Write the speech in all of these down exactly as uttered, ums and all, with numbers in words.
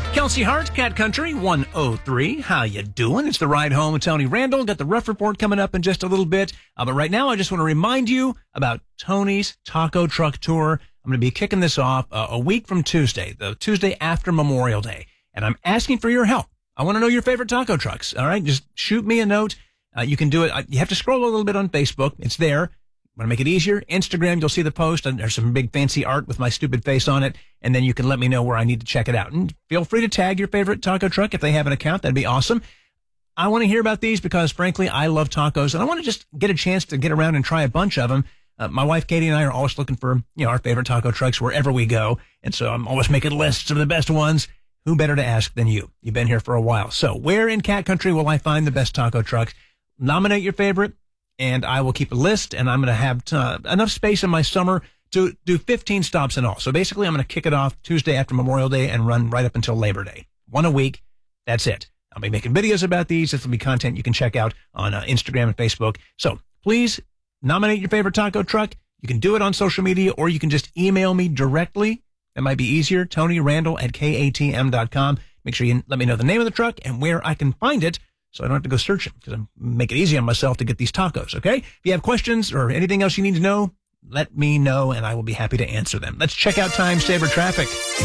Kelsey Hart, Cat Country one oh three. How you doing? It's the ride home with Tony Randall. Got the Rough Report coming up in just a little bit. Uh, but right now, I just want to remind you about Tony's Taco Truck Tour. I'm going to be kicking this off uh, a week from Tuesday, the Tuesday after Memorial Day. And I'm asking for your help. I want to know your favorite taco trucks. All right, just shoot me a note. Uh, you can do it. You have to scroll a little bit on Facebook. It's there. Want to make it easier? Instagram, you'll see the post, and there's some big fancy art with my stupid face on it, and then you can let me know where I need to check it out. And feel free to tag your favorite taco truck if they have an account. That'd be awesome. I want to hear about these because, frankly, I love tacos, and I want to just get a chance to get around and try a bunch of them. Uh, my wife, Katie, and I are always looking for, you know, our favorite taco trucks wherever we go, and so I'm always making lists of the best ones. Who better to ask than you? You've been here for a while. So where in Cat Country will I find the best taco trucks? Nominate your favorite, and I will keep a list, and I'm going to have uh, enough space in my summer to do fifteen stops in all. So basically, I'm going to kick it off Tuesday after Memorial Day and run right up until Labor Day. One a week. That's it. I'll be making videos about these. This will be content you can check out on uh, Instagram and Facebook. So please nominate your favorite taco truck. You can do it on social media, or you can just email me directly. That might be easier. Tony Randall at K A T M dot com. Make sure you let me know the name of the truck and where I can find it, so I don't have to go searching, because I make it easy on myself to get these tacos, okay? If you have questions or anything else you need to know, let me know, and I will be happy to answer them. Let's check out Time Saver Traffic.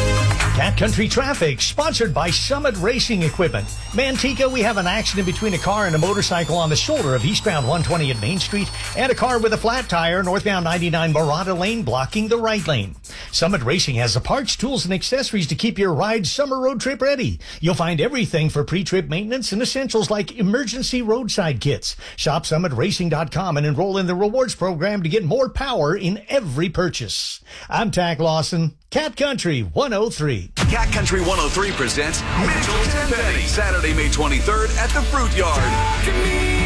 Cat Country Traffic, sponsored by Summit Racing Equipment. Manteca, we have an accident between a car and a motorcycle on the shoulder of eastbound one twenty at Main Street, and a car with a flat tire northbound ninety-nine Morada Lane blocking the right lane. Summit Racing has the parts, tools, and accessories to keep your ride summer road trip ready. You'll find everything for pre-trip maintenance and essentials like emergency roadside kits. Shop summit racing dot com and enroll in the rewards program to get more power in every purchase. I'm Tack Lawson, Cat Country one oh three. Cat Country one oh three presents Mitchell Tenpenny, Saturday, May twenty-third at the Fruit Yard.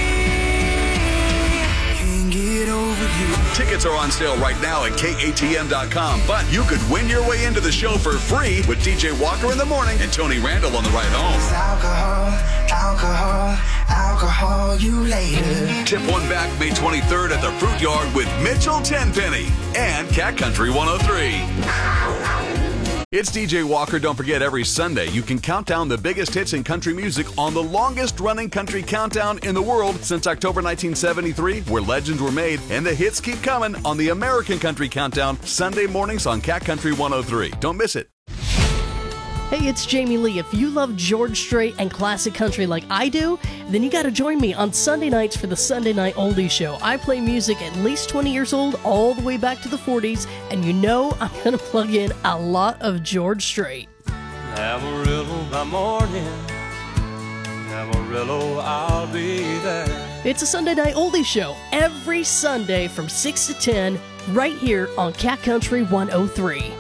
Tickets are on sale right now at K A T M dot com, but you could win your way into the show for free with D J Walker in the morning and Tony Randall on the ride home. Alcohol, alcohol, alcohol, you later. Tip one back May twenty-third at the Fruit Yard with Mitchell Tenpenny and Cat Country one oh three. It's D J Walker. Don't forget, every Sunday you can count down the biggest hits in country music on the longest-running country countdown in the world since October nineteen seventy-three, where legends were made, and the hits keep coming on the American Country Countdown, Sunday mornings on Cat Country one oh three. Don't miss it. Hey, it's Jamie Lee. If you love George Strait and classic country like I do, then you got to join me on Sunday nights for the Sunday Night Oldies Show. I play music at least twenty years old, all the way back to the forties, and you know I'm going to plug in a lot of George Strait. Amarillo by morning, Amarillo, I'll be there. It's a Sunday Night Oldies Show every Sunday from six to ten right here on Cat Country one oh three.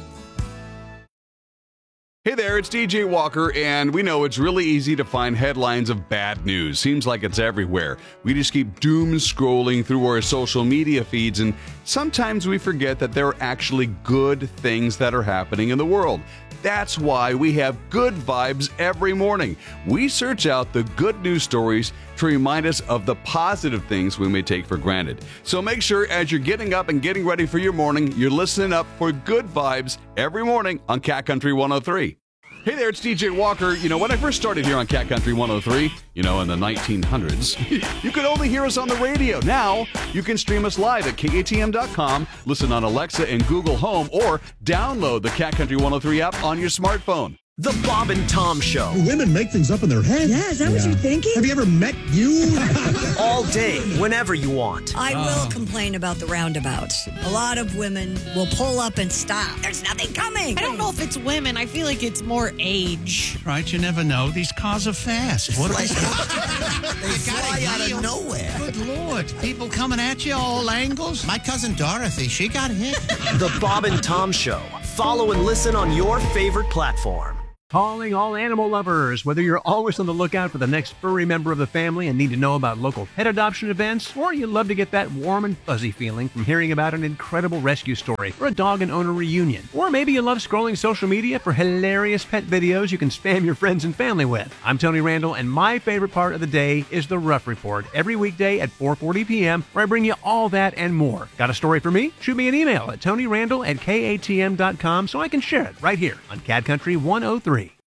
Hey there, it's D J Walker, and we know it's really easy to find headlines of bad news. Seems like it's everywhere. We just keep doom scrolling through our social media feeds, and sometimes we forget that there are actually good things that are happening in the world. That's why we have Good Vibes every morning. We search out the good news stories to remind us of the positive things we may take for granted. So make sure as you're getting up and getting ready for your morning, you're listening up for Good Vibes every morning on Cat Country one oh three. Hey there, it's D J Walker. You know, when I first started here on Cat Country one oh three, you know, in the nineteen hundreds, you could only hear us on the radio. Now, you can stream us live at K A T M dot com, listen on Alexa and Google Home, or download the Cat Country one oh three app on your smartphone. The Bob and Tom Show. Women make things up in their head. Yeah, is that yeah. what you're thinking? Have you ever met you? All day, whenever you want. I will uh. complain about the roundabouts. A lot of women will pull up and stop. There's nothing coming. I don't know if it's women. I feel like it's more age. Right, you never know. These cars are fast. What like, they fly out of nowhere. Good Lord. People coming at you all angles. My cousin Dorothy, she got hit. The Bob and Tom Show. Follow and listen on your favorite platform. Calling all animal lovers. Whether you're always on the lookout for the next furry member of the family and need to know about local pet adoption events, or you love to get that warm and fuzzy feeling from hearing about an incredible rescue story or a dog and owner reunion, or maybe you love scrolling social media for hilarious pet videos you can spam your friends and family with. I'm Tony Randall, and my favorite part of the day is the Rough Report every weekday at four forty p.m. where I bring you all that and more. Got a story for me? Shoot me an email at Tony Randall at K A T M dot com so I can share it right here on Cat Country one oh three.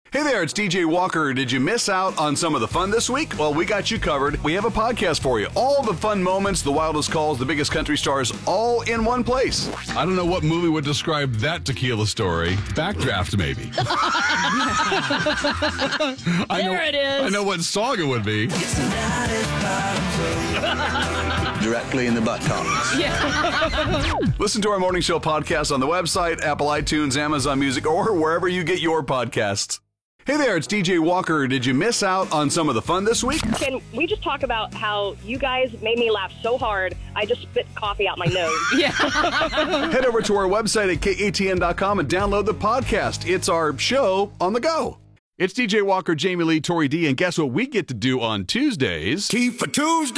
Hey there, it's D J Walker. Did you miss out on some of the fun this week? Well, we got you covered. We have a podcast for you. All the fun moments, the wildest calls, the biggest country stars, all in one place. I don't know what movie would describe that tequila story. Backdraft, maybe. I There know, it is. I know what song it would be. Directly in the buttocks. Yeah. Listen to our morning show podcast on the website, Apple iTunes, Amazon Music, or wherever you get your podcasts. Hey there, it's D J Walker. Did you miss out on some of the fun this week? Can we just talk about how you guys made me laugh so hard, I just spit coffee out my nose? Yeah. Head over to our website at K A T N dot com and download the podcast. It's our show on the go. It's D J Walker, Jamie Lee, Tori D, and guess what we get to do on Tuesdays? Tea for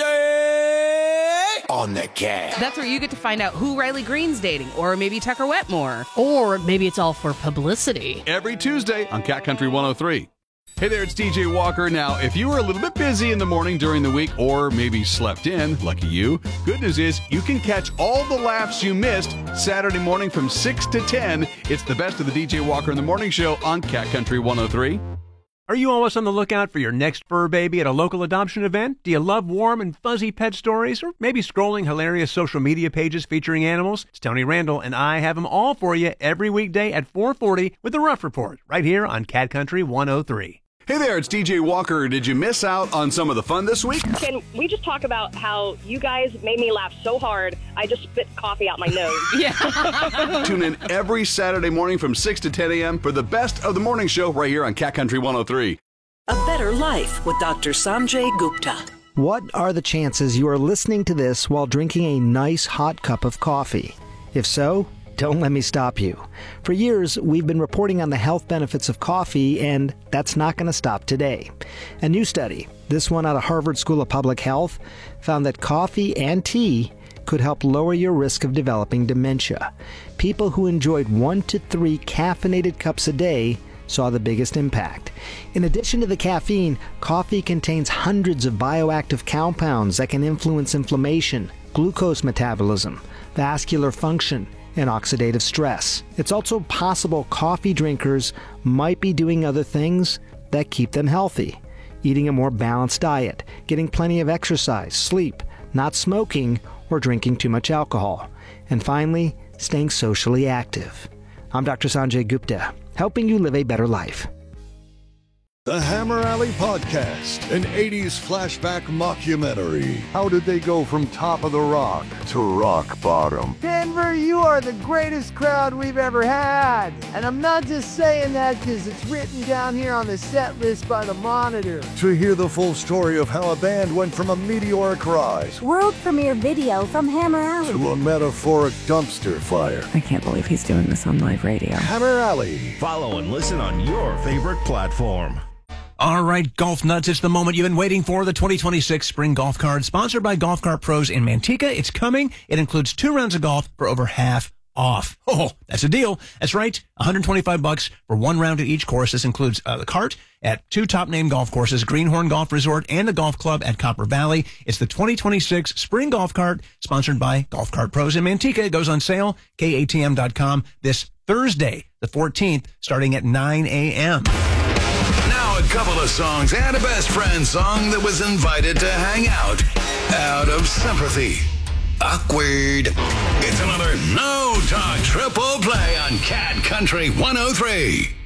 Tuesday on the cat. That's where you get to find out who Riley Green's dating, or maybe Tucker Wetmore. Or maybe it's all for publicity. Every Tuesday on Cat Country one oh three. Hey there, it's D J Walker. Now, if you were a little bit busy in the morning during the week, or maybe slept in, lucky you, good news is you can catch all the laughs you missed Saturday morning from six to ten. It's the best of the D J Walker in the Morning Show on Cat Country one oh three. Are you always on the lookout for your next fur baby at a local adoption event? Do you love warm and fuzzy pet stories? Or maybe scrolling hilarious social media pages featuring animals? It's Tony Randall, and I have them all for you every weekday at four forty with the Rough Report, right here on Cat Country one oh three. Hey there, it's D J Walker. Did you miss out on some of the fun this week? Can we just talk about how you guys made me laugh so hard, I just spit coffee out my nose? Yeah. Tune in every Saturday morning from six to ten a.m. for the best of the morning show right here on Cat Country one oh three. A Better Life with Doctor Sanjay Gupta. What are the chances you are listening to this while drinking a nice hot cup of coffee? If so, don't let me stop you. For years, we've been reporting on the health benefits of coffee, and that's not going to stop today. A new study, this one out of Harvard School of Public Health, found that coffee and tea could help lower your risk of developing dementia. People who enjoyed one to three caffeinated cups a day saw the biggest impact. In addition to the caffeine, coffee contains hundreds of bioactive compounds that can influence inflammation, glucose metabolism, vascular function, and oxidative stress. It's also possible coffee drinkers might be doing other things that keep them healthy. Eating a more balanced diet, getting plenty of exercise, sleep, not smoking, or drinking too much alcohol. And finally, staying socially active. I'm Doctor Sanjay Gupta, helping you live a better life. The Hammer Alley Podcast, an eighties flashback mockumentary. How did they go from top of the rock to rock bottom? Denver, you are the greatest crowd we've ever had. And I'm not just saying that because it's written down here on the set list by the Monitor. To hear the full story of how a band went from a meteoric rise World premiere video from Hammer Alley to a metaphoric dumpster fire. I can't believe he's doing this on live radio. Hammer Alley. Follow and listen on your favorite platform. All right, Golf Nuts, it's the moment you've been waiting for, the twenty twenty-six Spring Golf Card, sponsored by Golf Cart Pros in Manteca. It's coming. It includes two rounds of golf for over half off. Oh, that's a deal. That's right, one hundred twenty-five bucks for one round at each course. This includes uh, the cart at two top-name golf courses, Greenhorn Golf Resort and the Golf Club at Copper Valley. It's the twenty twenty-six Spring Golf Cart, sponsored by Golf Cart Pros in Manteca. It goes on sale, K A T M dot com, this Thursday, the fourteenth, starting at nine a.m. A couple of songs and a best friend song that was invited to hang out out of sympathy. Awkward. It's another No Talk triple play on Cat Country one oh three.